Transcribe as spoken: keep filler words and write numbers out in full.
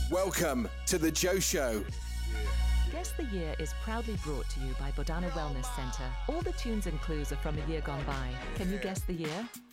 Welcome to The Joe Show. Guess the Year is proudly brought to you by Bodana Wellness Centre. All the tunes and clues are from a year gone by. Can you guess the year?